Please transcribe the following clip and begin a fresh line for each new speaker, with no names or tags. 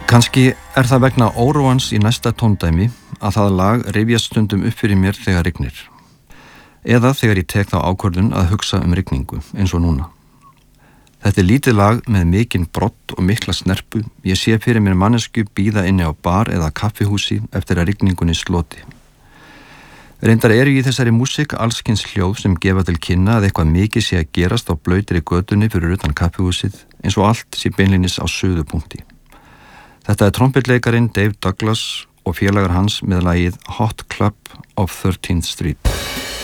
Kannski það vegna óróans í næsta tóndæmi að það lag rifjast stundum upp fyrir mér þegar rignir. Eða þegar ég tek þá ákvörðun að hugsa rigningu eins og núna. Þetta lítið lag með mikinn brott og mikla snerpu. Ég sé fyrir mér mannesku bíða inni á bar eða kaffihúsi eftir að rigningunni sloti. Reyndar í þessari músík allskyns hljóð sem gefa til kynna að eitthvað mikið sé að gerast á blautri götunni fyrir utan kaffihúsið eins og allt sé beinlínis á suðupunkti. Þetta trompetleikarin Dave Douglas og félagar hans með lagið Hot Club of 13th Street.